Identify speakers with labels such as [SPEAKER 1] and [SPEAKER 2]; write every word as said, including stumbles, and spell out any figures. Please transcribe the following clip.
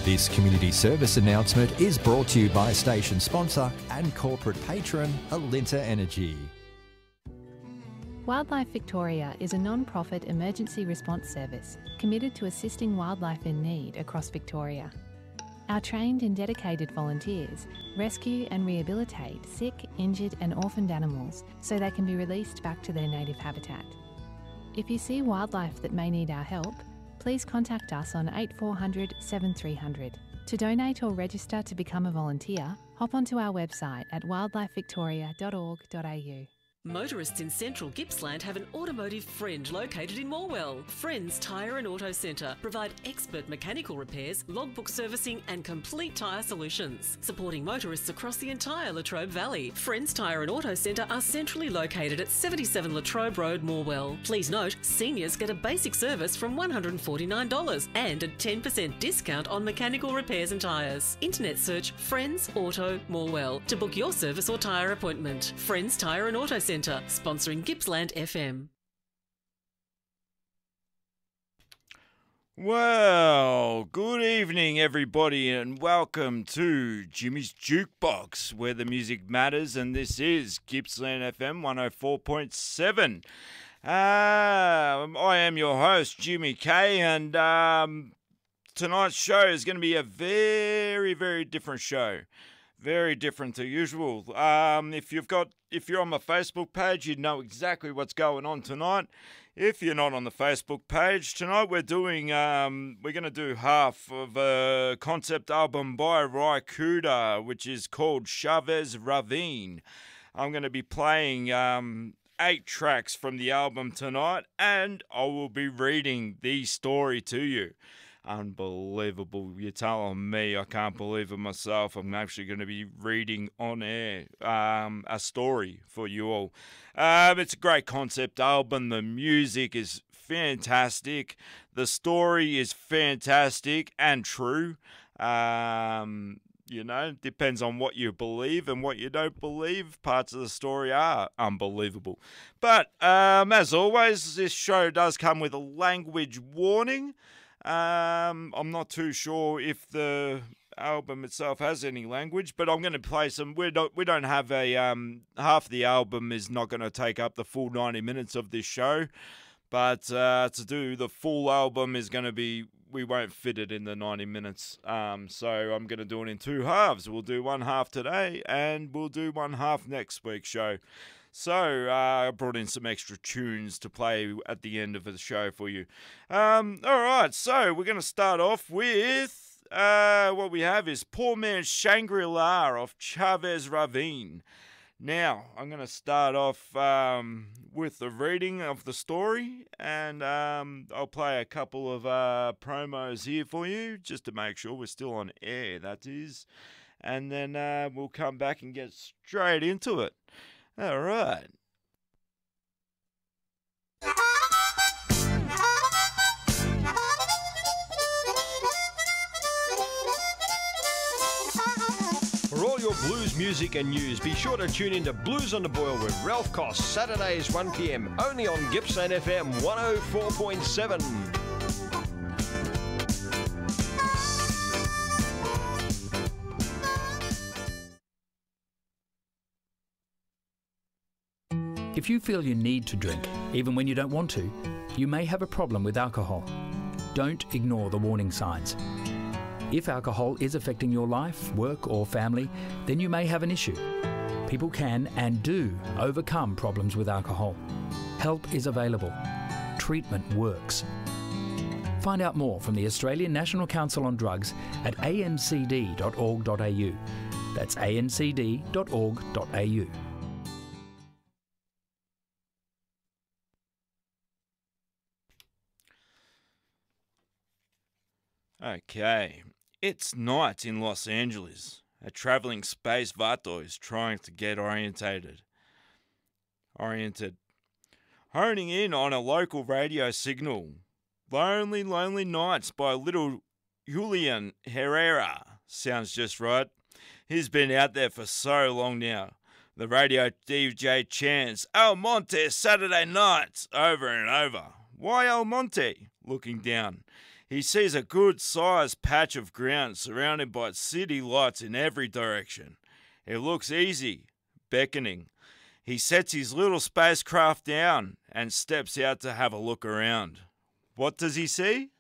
[SPEAKER 1] This community service announcement is brought to you by station sponsor and corporate patron Alinta Energy.
[SPEAKER 2] Wildlife Victoria is a non-profit emergency response service committed to assisting wildlife in need across Victoria. Our trained and dedicated volunteers rescue and rehabilitate sick, injured and orphaned animals so they can be released back to their native habitat. If you see wildlife that may need our help, please contact us on eight four hundred, seven three hundred. To donate or register to become a volunteer, hop onto our website at wildlife victoria dot org dot a u.
[SPEAKER 3] Motorists in central Gippsland have an automotive friend located in Morwell. Friends Tyre and Auto Centre provide expert mechanical repairs, logbook servicing and complete tyre solutions. Supporting motorists across the entire Latrobe Valley. Friends Tyre and Auto Centre are centrally located at seventy-seven Latrobe Road, Morwell. Please note, seniors get a basic service from one hundred forty-nine dollars and a ten percent discount on mechanical repairs and tyres. Internet search Friends Auto Morwell to book your service or tyre appointment. Friends Tyre and Auto Centre. Sponsoring Gippsland F M.
[SPEAKER 4] Well, good evening, everybody, and welcome to Jimmy's Jukebox, where the music matters, and this is Gippsland F M one oh four point seven. Um, I am your host, Jimmy K, and um, tonight's show is going to be a very, very different show. Very different to usual. Um, if you've got, if you're on my Facebook page, you know exactly what's going on tonight. If you're not on the Facebook page, tonight we're doing, um, we're going to do half of a concept album by Ry Cooder, which is called Chavez Ravine. I'm going to be playing um, eight tracks from the album tonight, and I will be reading the story to you. Unbelievable. You're telling me I can't believe it myself. I'm actually going to be reading on air um, a story for you all. Um, it's a great concept album. The music is fantastic. The story is fantastic and true. Um, you know, depends on what you believe and what you don't believe. Parts of the story are unbelievable. But um, as always, this show does come with a language warning. Um, I'm not too sure if the album itself has any language, but I'm going to play some. We don't. We don't have a. Um, half the album is not going to take up the full ninety minutes of this show, but uh, to do the full album is going to be. We won't fit it in the ninety minutes. Um, so I'm going to do it in two halves. We'll do one half today, and we'll do one half next week's show. So uh, I brought in some extra tunes to play at the end of the show for you. Um, all right, so we're going to start off with uh, what we have is Poor Man's Shangri-La of Chavez Ravine. Now, I'm going to start off um, with the reading of the story, and um, I'll play a couple of uh, promos here for you, just to make sure we're still on air, that is. And then uh, we'll come back and get straight into it. All right.
[SPEAKER 5] For all your blues music and news, be sure to tune in to Blues on the Boil with Ralph Koss, Saturdays one p m, only on Gippsland F M one oh four point seven.
[SPEAKER 6] If you feel you need to drink, even when you don't want to, you may have a problem with alcohol. Don't ignore the warning signs. If alcohol is affecting your life, work or family, then you may have an issue. People can and do overcome problems with alcohol. Help is available. Treatment works. Find out more from the Australian National Council on Drugs at a n c d dot org dot a u. That's a n c d dot org dot a u.
[SPEAKER 4] Okay, it's night in Los Angeles. A travelling space vato is trying to get orientated. Oriented. Honing in on a local radio signal. Lonely, Lonely Nights by Little Julian Herrera. Sounds just right. He's been out there for so long now. The radio D J chants, El Monte Saturday nights, over and over. Why El Monte? Looking down. He sees a good-sized patch of ground surrounded by city lights in every direction. It looks easy, beckoning. He sets his little spacecraft down and steps out to have a look around. What does he see?